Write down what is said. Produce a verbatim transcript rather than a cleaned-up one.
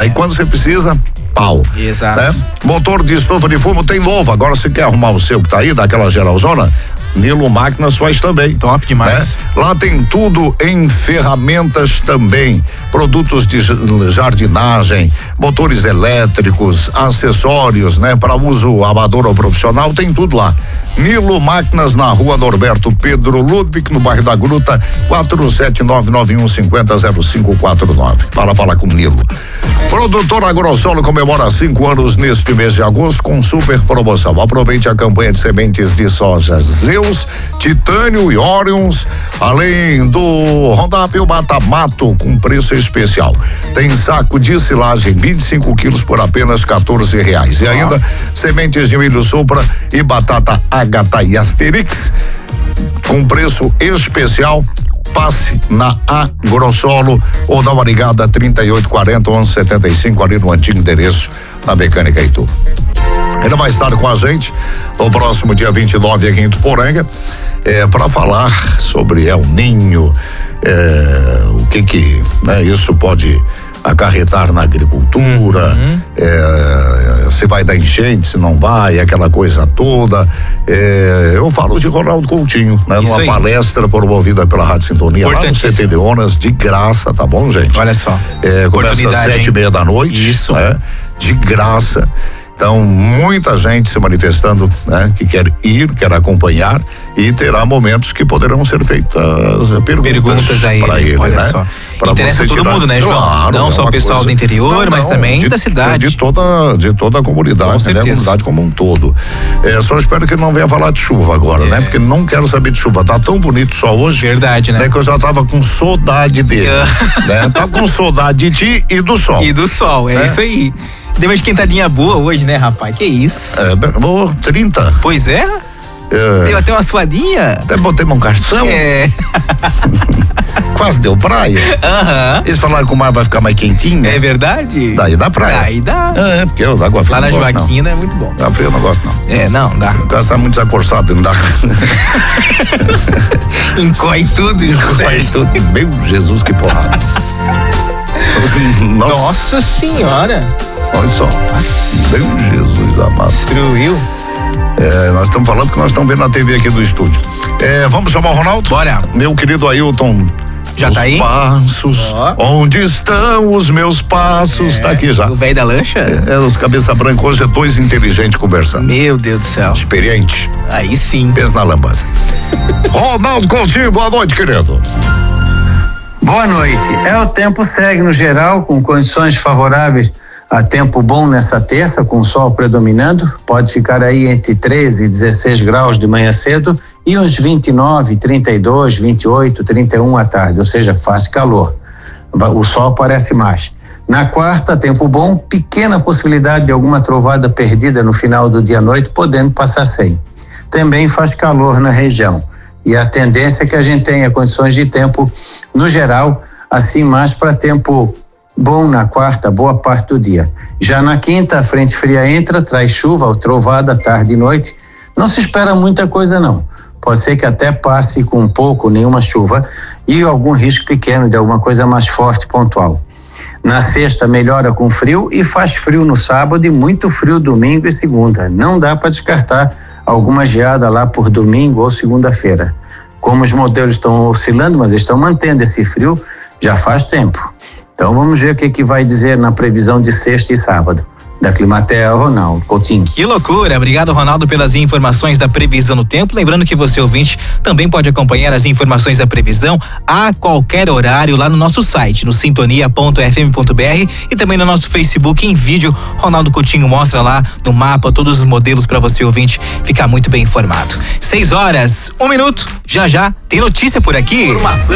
Aí quando você precisa, pau. Exato. Né? Motor de estufa de fumo tem novo. Agora você quer arrumar o seu que tá aí, daquela geralzona? Nilo Máquinas faz também. Top demais. Né? Lá tem tudo em ferramentas também. Produtos de jardinagem, motores elétricos, acessórios, né? Para uso amador ou profissional, tem tudo lá. Nilo Máquinas na rua Norberto Pedro Ludwig, no bairro da Gruta, quatro sete nove nove um cinco zero zero cinco quatro nove. Para falar com o Nilo. Produtor Agrosolo comemora cinco anos neste mês de agosto com super promoção. Aproveite a campanha de sementes de soja Zeus, Titânio e Orions, além do Roundup Mata-Mato com preço especial. Tem saco de silagem vinte e cinco quilos por apenas quatorze reais. E ainda sementes de milho sopra e batata Agatha e Asterix com preço especial. Passe na Agrosolo ou dá uma ligada trinta e oito quarenta, onze setenta e cinco ali no antigo endereço da Mecânica Itu. Ele vai estar com a gente no próximo dia vinte e nove aqui em Tuporanga, é, para falar sobre El Ninho, é, o que que, né, isso pode acarretar na agricultura, uhum. é, se vai dar enchente, se não vai, aquela coisa toda. É, eu falo de Ronaldo Coutinho, né? Isso numa aí. Palestra promovida pela Rádio Sintonia, lá no C T de Onas, de graça, tá bom, gente? Olha só. É, começa às sete e meia da noite. Isso. Né? De graça. Então, muita gente se manifestando, né? Que quer ir, quer acompanhar, e terá momentos que poderão ser feitas perguntas, perguntas aí, para ele, olha né? só. Pra interessa todo tirar... mundo, né, João? Claro, não é só o pessoal coisa... do interior, não, não, mas também de, da cidade. De toda, de toda a comunidade, né? A comunidade como um todo. É, só espero que não venha falar de chuva agora, é. né? Porque não quero saber de chuva. Tá tão bonito só hoje. Verdade, né? né? Que eu já tava com saudade dele. né? Tava com saudade de ti e do sol. E do sol, é, é. isso aí. Deu uma esquentadinha boa hoje, né, rapaz? Que isso? É, oh, trinta. Pois é. É. Deu até uma suadinha. Até botei um cartão. É. Quase deu praia. Aham. Eles falaram que o mar vai ficar mais quentinho. É verdade? Daí dá praia. Daí dá. É, porque eu água fria. Lá na não gosto, Joaquina não. É muito bom. Água fria eu não gosto, não. É, não, dá. O cara tá muito desacorçado, não dá. Encolhe tudo, encolhe tudo. Meu Jesus, que porrada. Nossa. Nossa senhora. Olha só. Nossa. Meu Jesus amado. Destruiu. É, nós estamos falando que nós estamos vendo na T V aqui do estúdio. É, vamos chamar o Ronaldo? Bora. Meu querido Ailton. Já tá aí? Passos, oh. Onde estão os meus passos? É, tá aqui já. O velho da lancha? É, é, os cabeça branca hoje é dois inteligentes conversando. Meu Deus do céu. Experiente. Aí sim. Pensa na lambança. Ronaldo Coutinho, boa noite, querido. Boa noite. É, o tempo segue no geral com condições favoráveis a tempo bom nessa terça, com o sol predominando, pode ficar aí entre treze e dezesseis graus de manhã cedo e uns vinte e nove, trinta e dois, vinte e oito, trinta e um à tarde, ou seja, faz calor. O sol aparece mais. Na quarta, tempo bom, pequena possibilidade de alguma trovada perdida no final do dia à noite, podendo passar sem. Também faz calor na região. E a tendência é que a gente tenha condições de tempo, no geral, assim mais para tempo bom na quarta, boa parte do dia. Já na quinta, a frente fria entra, traz chuva, trovada, tarde e noite. Não se espera muita coisa, não. Pode ser que até passe com um pouco, nenhuma chuva, e algum risco pequeno de alguma coisa mais forte, pontual. Na sexta, melhora com frio e faz frio no sábado e muito frio domingo e segunda. Não dá para descartar alguma geada lá por domingo ou segunda-feira. Como os modelos estão oscilando, mas estão mantendo esse frio já faz tempo. Então vamos ver o que, que vai dizer na previsão de sexta e sábado. Da Climatea, Ronaldo Coutinho. Que loucura, obrigado Ronaldo pelas informações da previsão do tempo, lembrando que você ouvinte também pode acompanhar as informações da previsão a qualquer horário lá no nosso site, no sintonia ponto f m ponto b r e também no nosso Facebook em vídeo. Ronaldo Coutinho mostra lá no mapa todos os modelos para você ouvinte ficar muito bem informado. Seis horas, um minuto, já já tem notícia por aqui. Informação